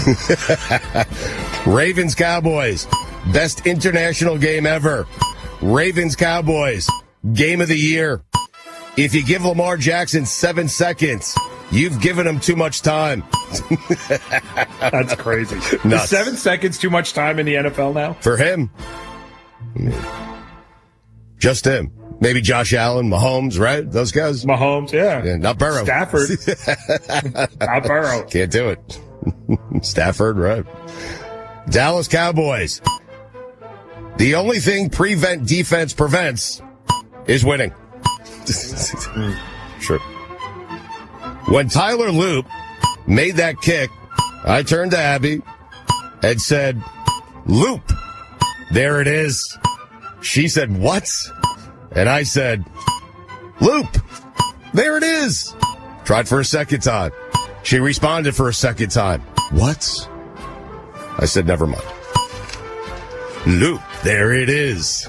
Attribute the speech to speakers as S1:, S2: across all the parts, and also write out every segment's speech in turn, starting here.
S1: Ravens Cowboys. Best international game ever. Ravens Cowboys. Game of the year. If you give Lamar Jackson 7 seconds, you've given him too much time.
S2: That's crazy.
S1: Nuts.
S2: Is 7 seconds too much time in the NFL now?
S1: For him. Just him. Maybe Josh Allen, Mahomes, right? Those guys?
S2: Mahomes, yeah.
S1: Not Burrow.
S2: Stafford. Not Burrow.
S1: Can't do it. Stafford, right? Dallas Cowboys. The only thing prevent defense prevents is winning. Sure. When Tyler Loop made that kick, I turned to Abby and said, "Loop, there it is." She said, "What?" And I said, "Loop, there it is." Tried for a second time. She responded for a second time. "What?" I said, "Never mind." Loop, there it is.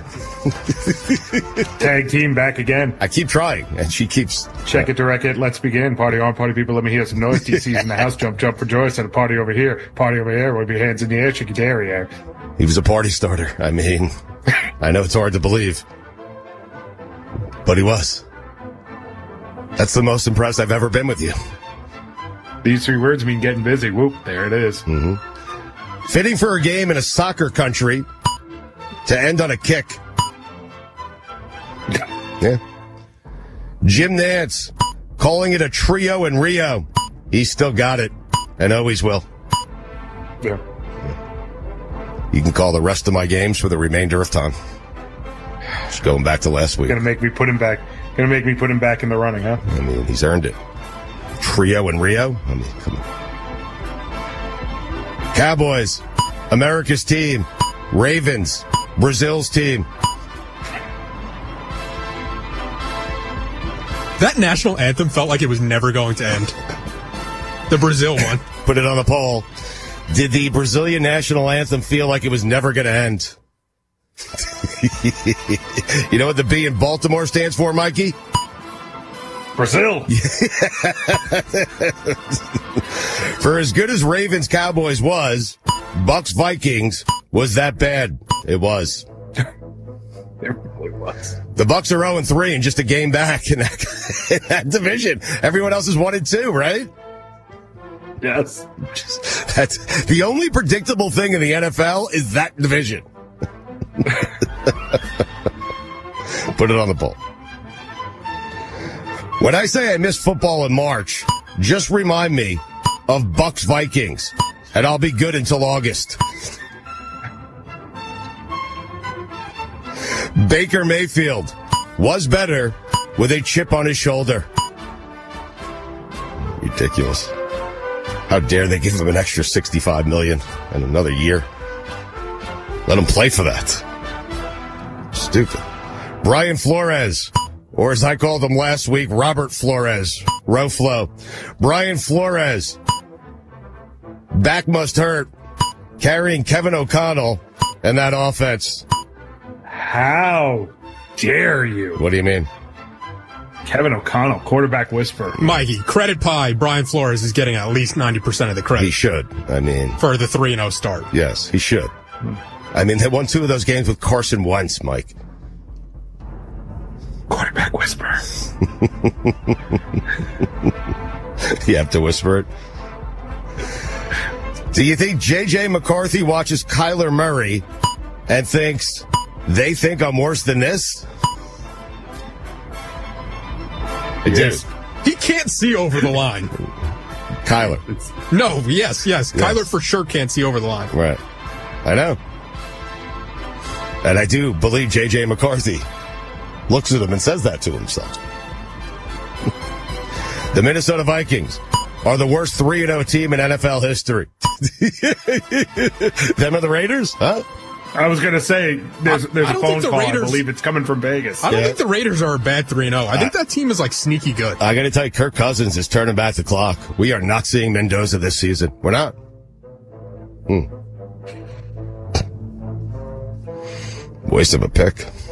S2: Tag team back again.
S1: I keep trying, and she keeps...
S2: Check it to wreck it. Let's begin. Party on, party people. Let me hear some noise. DC's in the house. Jump, jump for joy. Said a party over here. Party over here. With your hands in the air. Shake your derriere.
S1: He was a party starter. I mean, I know it's hard to believe, but he was. That's the most impressed I've ever been with you.
S2: These 3 words mean getting busy. Whoop, there it is.
S1: Mm-hmm. Fitting for a game in a soccer country to end on a kick. Yeah. Jim Nance calling it a trio in Rio. He's still got it and always will.
S2: Yeah.
S1: You can call the rest of my games for the remainder of time. Just going back to last week.
S2: Gonna make me put him back. Gonna make me put him back in the running, huh?
S1: I mean, he's earned it. Trio in Rio? I mean, come on. Cowboys, America's team. Ravens, Brazil's team.
S3: That national anthem felt like it was never going to end. The Brazil one.
S1: Put it on the poll. Did the Brazilian national anthem feel like it was never going to end? You know what the B in Baltimore stands for, Mikey?
S2: Brazil.
S1: For as good as Ravens Cowboys was, Bucks Vikings was that bad. It was.
S2: It really was.
S1: The Bucks are 0-3 and just a game back in that division. Everyone else is 1-2, right?
S2: Yes.
S1: That's the only predictable thing in the NFL is that division. Put it on the poll. When I say I miss football in March, just remind me of Bucks Vikings, and I'll be good until August. Baker Mayfield was better with a chip on his shoulder. Ridiculous. How dare they give him an extra $65 million and another year? Let him play for that. Stupid. Brian Flores, or as I called him last week, Robert Flores, Roflo. Brian Flores, back must hurt, carrying Kevin O'Connell and that offense.
S2: How dare you?
S1: What do you mean?
S2: Kevin O'Connell, quarterback whisperer.
S3: Mikey, credit pie, Brian Flores is getting at least 90% of the credit.
S1: He should. I mean,
S3: for the 3-0 start.
S1: Yes, he should. I mean, they won 2 of those games with Carson Wentz, Mike.
S2: Quarterback whisperer.
S1: You have to whisper it. Do you think J.J. McCarthy watches Kyler Murray and thinks, they think I'm worse than this?
S2: Yes.
S3: He can't see over the line.
S1: Kyler.
S3: No, yes. Kyler for sure can't see over the line.
S1: Right. I know. And I do believe J.J. McCarthy looks at him and says that to himself. The Minnesota Vikings are the worst 3-0 team in NFL history. Them are the Raiders? Huh?
S2: I was going to say, there's a phone call.
S3: Raiders,
S2: I believe it's coming from Vegas.
S3: I don't think the Raiders are a bad 3-0. I think that team is like sneaky good.
S1: I got to tell you, Kirk Cousins is turning back the clock. We are not seeing Mendoza this season. We're not. Waste of a pick.